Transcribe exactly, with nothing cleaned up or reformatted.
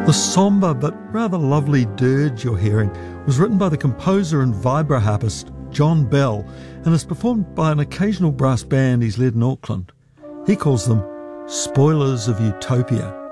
The sombre but rather lovely dirge you're hearing was written by the composer and vibroharpist John Bell and is performed by an occasional brass band he's led in Auckland. He calls them Spoilers of Utopia.